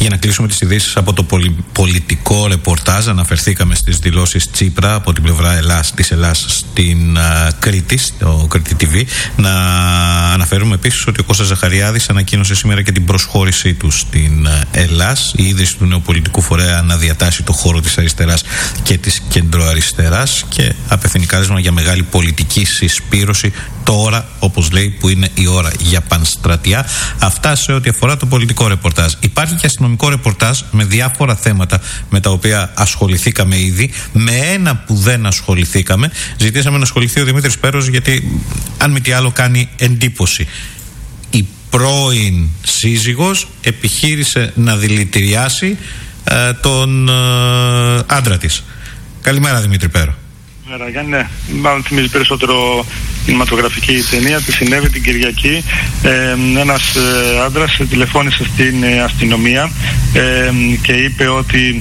Για να κλείσουμε τις ειδήσεις από το πολιτικό ρεπορτάζ, αναφερθήκαμε στις δηλώσεις Τσίπρα από την πλευρά της Ελλάς στην Κρήτη, στο Κρήτη TV. Να αναφέρουμε επίσης ότι ο Κώστας Ζαχαριάδης ανακοίνωσε σήμερα και την προσχώρησή του στην Ελλάς. Η ίδρυση του νέου πολιτικού φορέα να διατάσει το χώρο της αριστεράς και της κεντροαριστεράς και απευθύνει κάλεσμα για μεγάλη πολιτική συσπήρωση τώρα, όπως λέει, που είναι η ώρα για πανστρατιά. Αυτά σε ό,τι αφορά το πολιτικό ρεπορτάζ. Υπάρχει και αστυνομικό ρεπορτάζ με διάφορα θέματα με τα οποία ασχοληθήκαμε ήδη. Με ένα που δεν ασχοληθήκαμε, ζητήσαμε να ασχοληθεί ο Δημήτρης Πέρος, γιατί αν μη τι άλλο κάνει εντύπωση. Η πρώην σύζυγος επιχείρησε να δηλητηριάσει τον άντρα της. Καλημέρα, Δημήτρη Πέρο. Καλημέρα, Γιάννη. Ναι, μάλλον θυμίζει περισσότερο κινηματογραφική ταινία. Τη συνέβη την Κυριακή. Ένας άντρας τηλεφώνησε στην αστυνομία και είπε ότι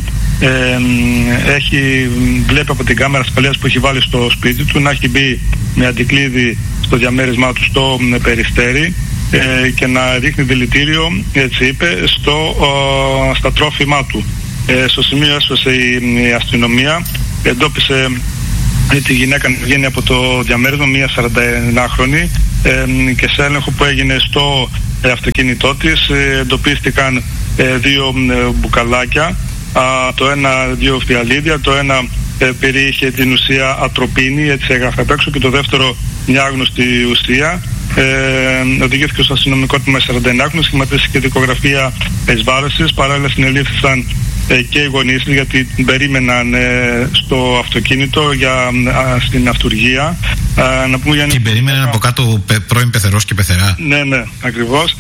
βλέπει από την κάμερα ασφαλείας που έχει βάλει στο σπίτι του να έχει μπει με αντικλείδι στο διαμέρισμά του στο Περιστέρι και να ρίχνει δηλητήριο, έτσι είπε, στα τρόφιμά του. Στο σημείο έσωσε η αστυνομία, εντόπισε τη γυναίκα να βγαίνει από το διαμέρισμα, μια 41χρονη, και σε έλεγχο που έγινε στο αυτοκίνητό της εντοπίστηκαν 2 μπουκαλάκια, το ένα 2 φιαλίδια, το ένα περιείχε την ουσία ατροπίνη, έτσι έγραφε απ' έξω, και το δεύτερο μια άγνωστη ουσία. Οδηγήθηκε στο αστυνομικό τμήμα 41χρονη, σχηματίστηκε δικογραφία εσβάρωσης. Παράλληλα συνελήφθησαν και οι γονείς, γιατί την περίμεναν στο αυτοκίνητο στην αυτουργία. Να πούμε, την περίμεναν από κάτω πρώην πεθερός και πεθερά. Ναι, ακριβώς.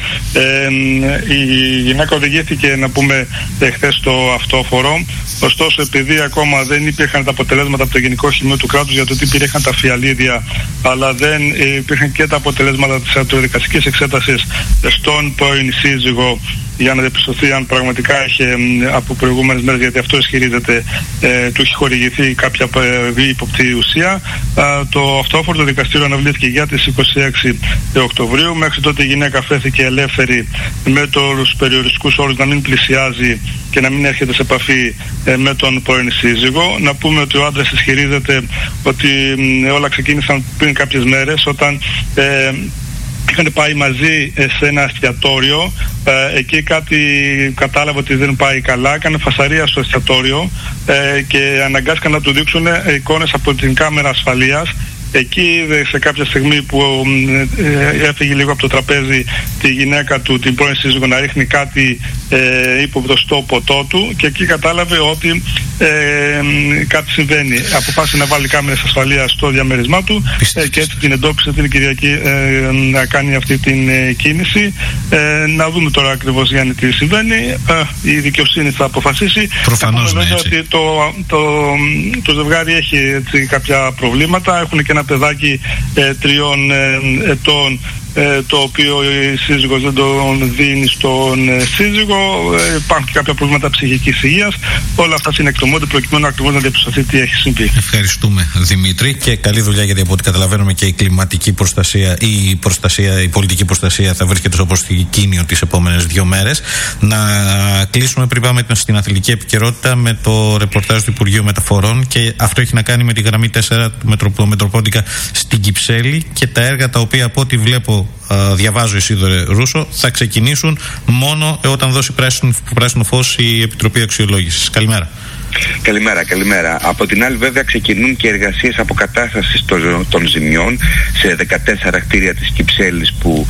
Η γυναίκα οδηγήθηκε, να πούμε, χθες στο αυτόφορο. Ωστόσο, επειδή ακόμα δεν υπήρχαν τα αποτελέσματα από το Γενικό Χημείο του Κράτους για το τι υπήρχαν τα φιαλίδια, αλλά δεν υπήρχαν και τα αποτελέσματα της ατοδικαστικής εξέτασης στον πρώην σύζυγο, για να διαπιστωθεί αν πραγματικά είχε από προηγούμενες μέρες, γιατί αυτό ισχυρίζεται, του έχει χορηγηθεί κάποια ύποπτη ουσία. Το αυτόφορο δικαστήριο αναβλήθηκε για τις 26 Οκτωβρίου. Μέχρι τότε η γυναίκα φέθηκε ελεύθερη με τους περιοριστικούς όρους να μην πλησιάζει και να μην έρχεται σε επαφή με τον πρώην σύζυγο. Να πούμε ότι ο άντρας ισχυρίζεται ότι όλα ξεκίνησαν πριν κάποιες μέρες, όταν είχαν πάει μαζί σε ένα εστιατόριο. Εκεί κάτι κατάλαβε ότι δεν πάει καλά, έκανε φασαρία στο εστιατόριο και αναγκάστηκαν να του δείξουν εικόνες από την κάμερα ασφαλείας. Εκεί είδε σε κάποια στιγμή που έφυγε λίγο από το τραπέζι τη γυναίκα του, την πρώην σύζυγο, να ρίχνει κάτι ύποπτο στο ποτό του, και εκεί κατάλαβε ότι κάτι συμβαίνει. Αποφάσισε να βάλει κάμερες ασφαλείας στο διαμέρισμά του και έτσι την εντόπισε την Κυριακή να κάνει αυτή την κίνηση. Να δούμε τώρα ακριβώς, Γιάννη, τι συμβαίνει. Η δικαιοσύνη θα αποφασίσει. Προφανώς, ναι, ότι το ζευγάρι έχει έτσι κάποια προβλήματα. Έχουν και ένα παιδάκι 3 ετών, το οποίο η σύζυγος δεν τον δίνει στον σύζυγο. Υπάρχουν και κάποια προβλήματα ψυχικής υγείας. Όλα αυτά συνεκτιμώνται προκειμένου ακριβώς να διαπιστωθεί τι έχει συμβεί. Ευχαριστούμε, Δημήτρη, και καλή δουλειά, γιατί από ό,τι καταλαβαίνουμε και η κλιματική προστασία, η πολιτική προστασία θα βρίσκεται στο προσκήνιο τις επόμενες 2 μέρες. Να κλείσουμε πριν πάμε στην αθλητική επικαιρότητα με το ρεπορτάζ του Υπουργείου Μεταφορών, και αυτό έχει να κάνει με τη γραμμή 4 του Μετροπόντικα στην Κυψέλη και τα έργα τα οποία, από ό,τι βλέπω, διαβάζω, Ισίδωρε Ρούσο, θα ξεκινήσουν μόνο όταν δώσει πράσινο φως η Επιτροπή Αξιολόγησης. Καλημέρα. Καλημέρα. Από την άλλη, βέβαια, ξεκινούν και εργασίες αποκατάστασης των ζημιών σε 14 κτίρια της Κυψέλης που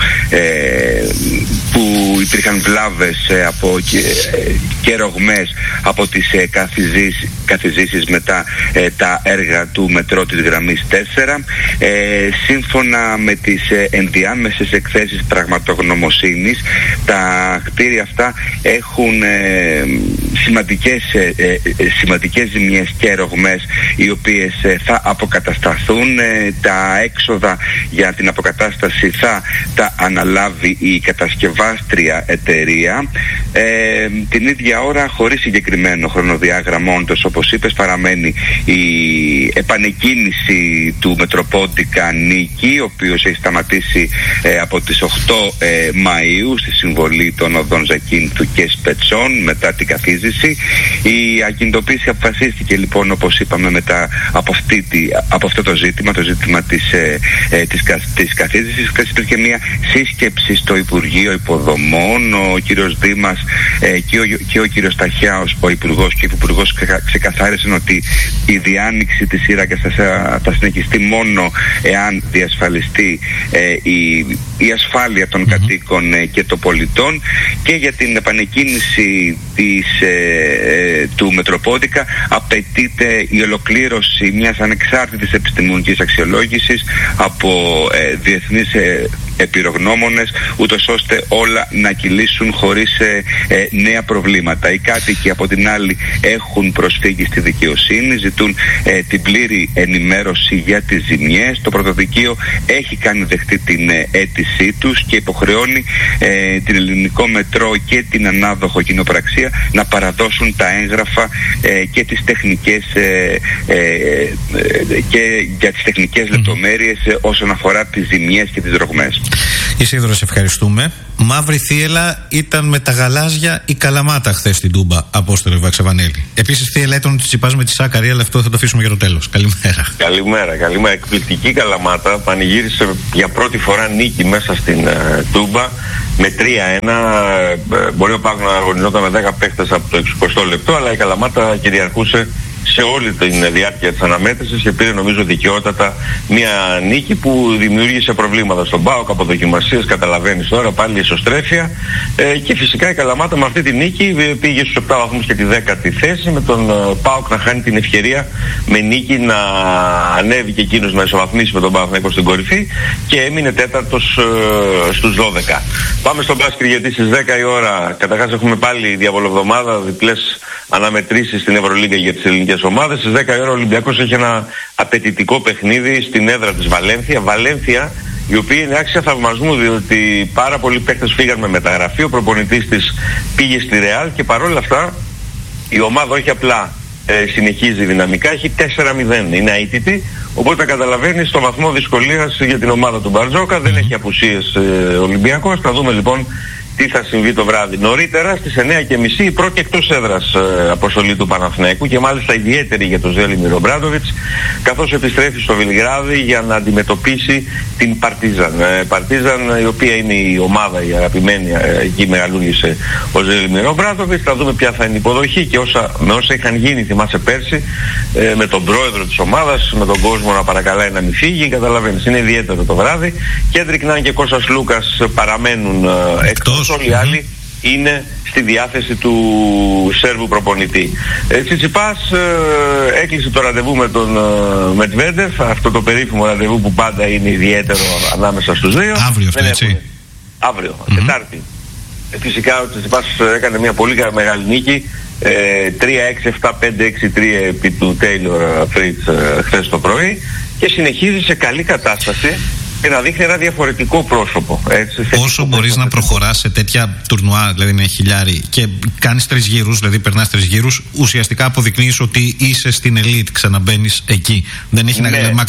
υπήρχαν βλάβες και ρογμές από τις καθιζήσεις μετά τα έργα του μετρό της γραμμής 4. Σύμφωνα με τις ενδιάμεσες εκθέσεις πραγματογνωμοσύνης, τα κτίρια αυτά έχουν σημαντικές ζημιές και ρογμές οι οποίες θα αποκατασταθούν. Τα έξοδα για την αποκατάσταση θα τα αναλάβει η κατασκευάστρια εταιρεία. Την ίδια ώρα, χωρίς συγκεκριμένο χρονοδιάγραμμα, όντως όπως είπες, παραμένει η επανεκκίνηση του Μετροπόντικα Νίκη, ο οποίος έχει σταματήσει από τις 8 Μαΐου στη συμβολή των οδών Ζακίνθου και Σπετσών μετά την καθίζηση. Η ακινητοποίηση αποφασίστηκε λοιπόν, όπως είπαμε, μετά από αυτό το ζήτημα της καθίζησης. Χθες υπήρχε μια σύσκεψη στο Υπουργείο Υποδομών. Ο κύριος Δήμας και ο κύριος Ταχιάος, ο Υπουργός και ο Υπουργός, ξεκαθάρισαν ότι η διάνοιξη της σύραγγας θα συνεχιστεί μόνο εάν διασφαλιστεί η ασφάλεια των κατοίκων και των πολιτών. Και για την επανεκκίνηση του Μετροπόντικα απαιτείται η ολοκλήρωση μιας ανεξάρτητης επιστημονικής αξιολόγησης από διεθνείς επιρρογνώμονες, ούτως ώστε όλα να κυλήσουν χωρίς νέα προβλήματα. Οι κάτοικοι από την άλλη έχουν προσφύγει στη δικαιοσύνη, ζητούν την πλήρη ενημέρωση για τις ζημιές. Το πρωτοδικείο έχει κάνει δεχτή την αίτησή τους και υποχρεώνει την Ελληνικό Μετρό και την ανάδοχο κοινοπραξία να παραδώσουν τα έγγραφα και τις τεχνικές και για τις τεχνικές λεπτομέρειες όσον αφορά τις ζημιές και τις ρογμές. Ισίδωρο, σε ευχαριστούμε. Μαύρη θύελλα ήταν με τα γαλάζια η Καλαμάτα χθες στην Τούμπα, Απόστολε Βαξεβανέλη. Επίσης θύελλα ήταν ότι τσιπάς με τη Σάκαρη, αλλά αυτό θα το αφήσουμε για το τέλος. Καλημέρα. Καλημέρα. Εκπληκτική Καλαμάτα. Πανηγύρισε για πρώτη φορά νίκη μέσα στην Τούμπα με 3-1. Μπορεί ο Πάκος να αγωνιζόταν με 10 παίχτες από το 60 λεπτό, αλλά η Καλαμάτα κυριαρχούσε σε όλη τη διάρκεια της αναμέτρησης και πήρε, νομίζω, δικαιότατα μια νίκη που δημιούργησε προβλήματα στον ΠΑΟΚ από δοκιμασίες, καταλαβαίνεις τώρα, πάλι ισοστρέφεια, και φυσικά η Καλαμάτα με αυτή τη νίκη πήγε στους 7 βαθμούς και τη 10η θέση, με τον ΠΑΟΚ να χάνει την ευκαιρία με νίκη να ανέβει και εκείνος να ισοβαθμίσει με τον ΠΑΟΚ στην κορυφή και έμεινε τέταρτος στους 12. Πάμε στο μπάσκετ, γιατί στις 10 η ώρα καταρχάς έχουμε πάλι διαβολοβδομάδα, διπλές αναμετρήσεις στην Ευρωλίγκα για τις ελληνικές ομάδες. Στις 10 η ώρα ο Ολυμπιακός έχει ένα απαιτητικό παιχνίδι στην έδρα της Βαλένθια, η οποία είναι άξια θαυμασμού, διότι πάρα πολλοί παίκτες φύγαν με μεταγραφή, ο προπονητής της πήγε στη Ρεάλ και παρόλα αυτά η ομάδα όχι απλά συνεχίζει δυναμικά, έχει 4-0, είναι αίτητη, οπότε καταλαβαίνεις το βαθμό δυσκολίας για την ομάδα του Μπαρτζόκα. Δεν έχει απουσίες Ολυμπιακός. Θα δούμε λοιπόν τι θα συμβεί το βράδυ. Νωρίτερα στις 9:30 η πρώτη εκτός έδρας αποστολή του Παναθηναϊκού, και μάλιστα ιδιαίτερη για τον Ζέλιμιρ Ομπράντοβιτς, καθώς επιστρέφει στο Βελιγράδι για να αντιμετωπίσει την Παρτίζαν. Παρτίζαν, η οποία είναι η ομάδα η αγαπημένη, εκεί μεγαλούργησε ο Ζέλιμιρ Ομπράντοβιτς. Θα δούμε ποια θα είναι η υποδοχή και με όσα είχαν γίνει, θυμάσαι πέρσι, με τον πρόεδρο της ομάδας, με τον κόσμο να παρακαλάει να μην φύγει. Καταλαβαίνεις, είναι ιδιαίτερο το βράδυ. Κέντρικ Νάν και Κώστας Λούκας παραμένουν εκτός. Όλοι οι άλλοι είναι στη διάθεση του Σέρβου προπονητή. Τσιτσιπάς έκλεισε το ραντεβού με τον Μετβέντεφ, αυτό το περίφημο ραντεβού που πάντα είναι ιδιαίτερο ανάμεσα στους δύο. Αύριο αυτό, έτσι. Αύριο, Τετάρτη. Φυσικά ο Τσιτσιπάς έκανε μια πολύ μεγάλη νίκη, 3-6-7-5-6-3 επί του Τέιλορ Φρίτς χθες το πρωί, και συνεχίζει σε καλή κατάσταση και να δείχνει ένα διαφορετικό πρόσωπο. Όσο μπορείς να προχωράς σε τέτοια τουρνουά, δηλαδή με χιλιάρι, και κάνεις 3 γύρους, δηλαδή περνάς 3 γύρους, ουσιαστικά αποδεικνύεις ότι είσαι στην ελίτ, ξαναμπαίνεις εκεί. Δεν έχει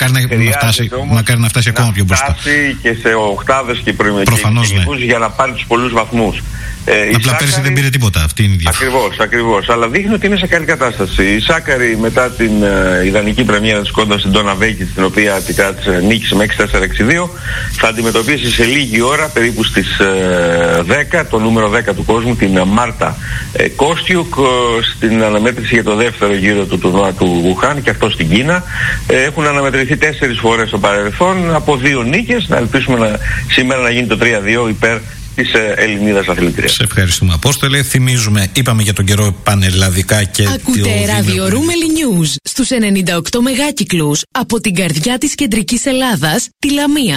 μακάρι να φτάσει ακόμα πιο μπροστά. Να φτάσει και σε οκτάδες και προημιτελικούς, για να πάρει τους πολλούς βαθμούς. Απλά πέρυσι δεν πήρε τίποτα, αυτή είναι η διαφορά. Ακριβώς, αλλά δείχνει ότι είναι σε καλή κατάσταση. Η Σάκαρη, μετά την ιδανική πρεμιέρα της κόντρα στην Ντόνα Βέκη, την οποία επικράτησε, νίκησε με 6-4-6-2, θα αντιμετωπίσει σε λίγη ώρα, περίπου στις 10, το νούμερο 10 του κόσμου, την Μάρτα Κόστιουκ, στην αναμέτρηση για το δεύτερο γύρο του τουρνουά του Γουχάν, και αυτό στην Κίνα. Έχουν αναμετρηθεί 4 φορές στο παρελθόν, από 2 νίκες. Να ελπίσουμε σήμερα να γίνει το 3-2 υπέρ της Ελληνίδας αθλητρίας. Σε ευχαριστούμε, Απόστολε. Θυμίζουμε, είπαμε για τον καιρό πανελλαδικά και... Ακούτε ράδιο Ρούμελι News στους 98 μεγάκυκλους από την καρδιά της κεντρικής Ελλάδας, τη Λαμία.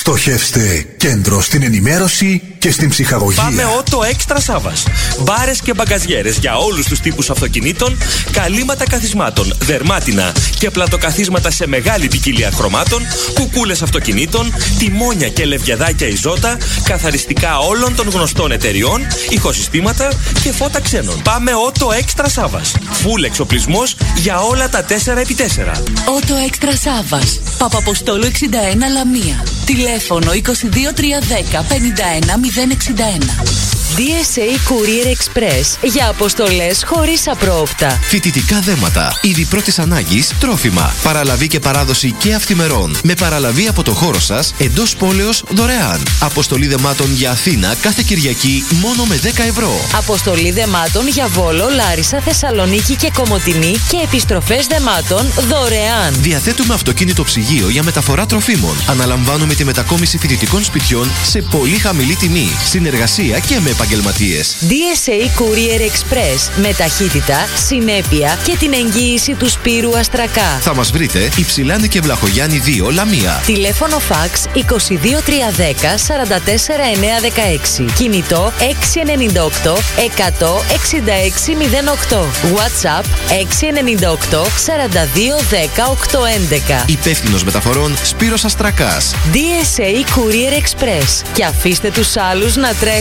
Στοχεύστε κέντρο στην ενημέρωση και στην ψυχαγωγία. Πάμε Auto Extra Savas. Μπάρες και μπαγκαζιέρες για όλους τους τύπους αυτοκινήτων, καλύματα καθισμάτων, δερμάτινα και πλατοκαθίσματα σε μεγάλη ποικιλία χρωμάτων, κουκούλες αυτοκινήτων, τιμόνια και λευκεδάκια Ιζότα, καθαριστικά όλων των γνωστών εταιριών, ηχοσυστήματα και φώτα ξένων. Πάμε Auto Extra Savas. Φουλ εξοπλισμός για όλα τα 4x4. Auto Extra Savas. Παπαποστόλου 61 Λαμία. Τηλέφωνο 22310 51061. DSA Courier Express για αποστολές χωρίς απρόοπτα. Φοιτητικά δέματα, είδη πρώτης ανάγκης, τρόφιμα, παραλαβή και παράδοση και αυθημερών. Με παραλαβή από το χώρο σας, εντός πόλεως δωρεάν. Αποστολή δεμάτων για Αθήνα κάθε Κυριακή μόνο με 10 ευρώ. Αποστολή δεμάτων για Βόλο, Λάρισα, Θεσσαλονίκη και Κομοτηνή και επιστροφές δεμάτων δωρεάν. Διαθέτουμε αυτοκίνητο ψυγείο για μεταφορά τροφίμων. Αναλαμβάνουμε τη μετακόμιση φοιτητικών σπιτιών σε πολύ χαμηλή τιμή. Συνεργασία και με επαγγελματίες. DSA Courier Express με ταχύτητα, συνέπεια και την εγγύηση του Σπύρου Αστρακά. Θα μας βρείτε Υψηλάνη και Βλαχογιάννη 2 Λαμία. Τηλέφωνο φαξ 22310 44916. Κινητό 698 100 6608. WhatsApp 698 42 10 811. Υπεύθυνος μεταφορών Σπύρος Αστρακάς. DSA Courier Express. Και αφήστε τους άλλους να τρέχουν